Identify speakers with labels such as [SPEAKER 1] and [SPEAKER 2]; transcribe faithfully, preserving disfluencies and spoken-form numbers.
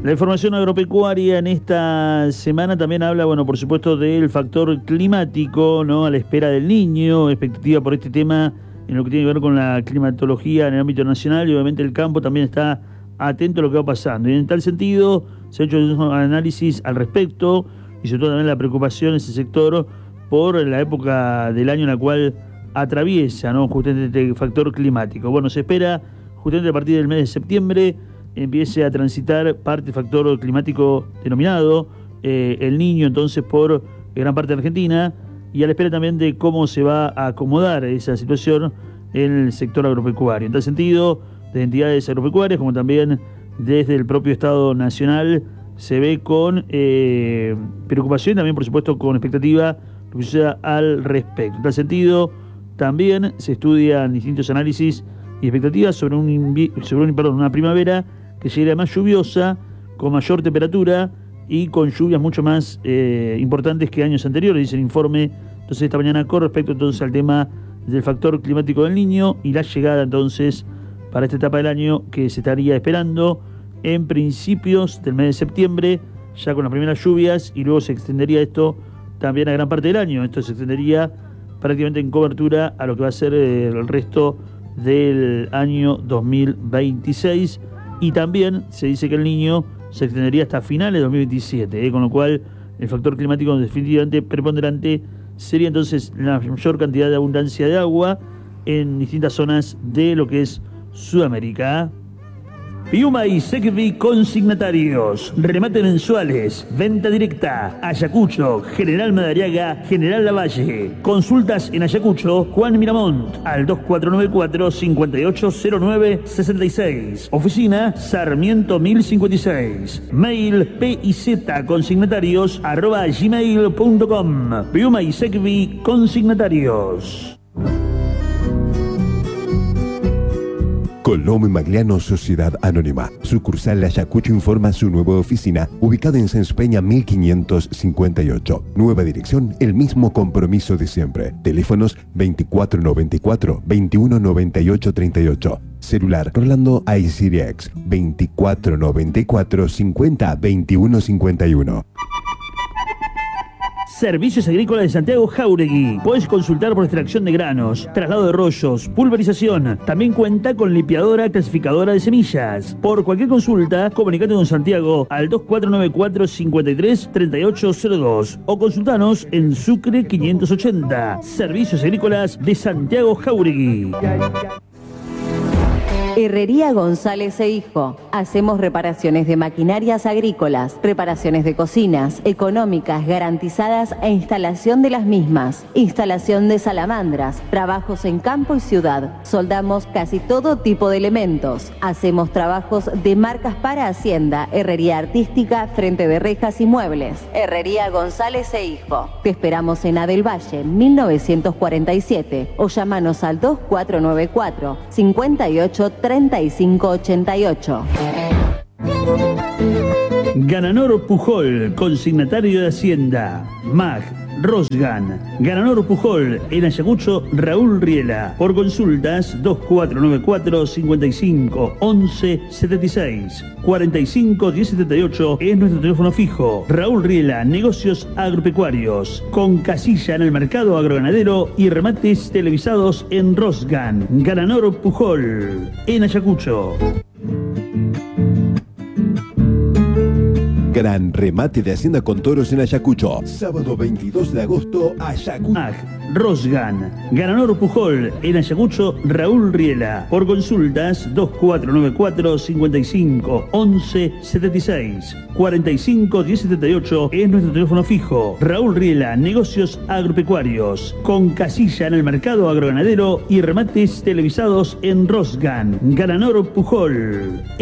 [SPEAKER 1] La información agropecuaria en esta semana también habla, bueno, por supuesto, del factor climático, ¿no? A la espera del Niño, expectativa por este tema en lo que tiene que ver con la climatología en el ámbito nacional, y obviamente el campo también está atento a lo que va pasando. Y en tal sentido, se ha hecho un análisis al respecto, y sobre todo también la preocupación en ese sector por la época del año en la cual atraviesa, ¿no? Justamente este factor climático. Bueno, se espera justamente a partir del mes de septiembre empiece a transitar parte del factor climático denominado eh, el Niño, entonces, por gran parte de Argentina, y a la espera también de cómo se va a acomodar esa situación en el sector agropecuario. En tal sentido, de entidades agropecuarias, como también desde el propio Estado Nacional, se ve con eh, preocupación y también, por supuesto, con expectativa lo que suceda al respecto. En tal sentido, también se estudian distintos análisis y expectativas sobre, un invi- sobre un, perdón, una primavera que sería más lluviosa, con mayor temperatura y con lluvias mucho más eh, importantes que años anteriores, dice el informe entonces esta mañana con respecto entonces al tema del factor climático del Niño y la llegada entonces para esta etapa del año que se estaría esperando en principios del mes de septiembre, ya con las primeras lluvias, y luego se extendería esto también a gran parte del año. Esto se extendería prácticamente en cobertura a lo que va a ser eh, el resto del año dos mil veintiséis, y también se dice que el Niño se extendería hasta finales de dos mil veintisiete, ¿eh? Con lo cual el factor climático definitivamente preponderante sería entonces la mayor cantidad de abundancia de agua en distintas zonas de lo que es Sudamérica. Piuma y Secvi consignatarios, remate mensuales, venta directa, Ayacucho, General Madariaga, General Lavalle. Consultas en Ayacucho, Juan Miramont, al dos cuatro nueve cuatro, cinco ocho cero nueve seis seis. Oficina, Sarmiento mil cincuenta y seis. Mail piz consignatarios arroba gmail punto com. Piuma y Secvi consignatarios.
[SPEAKER 2] Colom Magliano Sociedad Anónima. Sucursal Ayacucho informa su nueva oficina, ubicada en Sáenz Peña mil quinientos cincuenta y ocho. Nueva dirección, el mismo compromiso de siempre. Teléfonos veinticuatro noventa y cuatro, veintiuno noventa y ocho treinta y ocho. Celular Rolando iSirius veinticuatro noventa y cuatro, cincuenta, veintiuno cincuenta y uno.
[SPEAKER 1] Servicios Agrícolas de Santiago Jáuregui. Puedes consultar por extracción de granos, traslado de rollos, pulverización. También cuenta con limpiadora clasificadora de semillas. Por cualquier consulta, comunicate con Santiago al dos cuatro nueve cuatro, cinco tres, tres ocho cero dos o consultanos en Sucre quinientos ochenta. Servicios Agrícolas de Santiago Jáuregui.
[SPEAKER 3] Herrería González e Hijo. Hacemos reparaciones de maquinarias agrícolas, reparaciones de cocinas, económicas, garantizadas e instalación de las mismas. Instalación de salamandras, trabajos en campo y ciudad. Soldamos casi todo tipo de elementos. Hacemos trabajos de marcas para Hacienda, herrería artística, frente de rejas y muebles. Herrería González e Hijo. Te esperamos en Adel Valle, mil novecientos cuarenta y siete, o llamanos al dos cuatro nueve cuatro, cinco ocho, treinta y cinco ochenta y ocho.
[SPEAKER 1] Gananor Pujol, consignatario de Hacienda. Mag, Rosgan. Gananor Pujol, en Ayacucho, Raúl Riela. Por consultas, dos cuatro nueve cuatro, cinco cinco, once setenta y seis. cuarenta y cinco diez setenta y ocho es nuestro teléfono fijo. Raúl Riela, negocios agropecuarios, con casilla en el mercado agroganadero y remates televisados en Rosgan. Gananor Pujol, en Ayacucho.
[SPEAKER 2] Gran remate de Hacienda con toros en Ayacucho. Sábado veintidós de agosto, Ayacucho.
[SPEAKER 1] Mag, Rosgan, Gananor Pujol, en Ayacucho, Raúl Riela. Por consultas, dos cuatro nueve cuatro, cinco cinco, once setenta y seis. cuarenta y cinco diez setenta y ocho es nuestro teléfono fijo. Raúl Riela, negocios agropecuarios, con casilla en el mercado agroganadero y remates televisados en Rosgan. Gananor Pujol.